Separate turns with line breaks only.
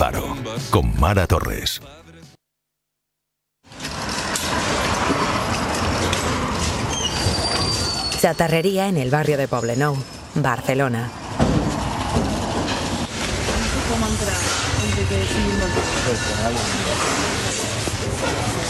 Faro, con Mara Torres.
Chatarrería en el barrio de Poblenou, Barcelona.
¿Cómo entrar?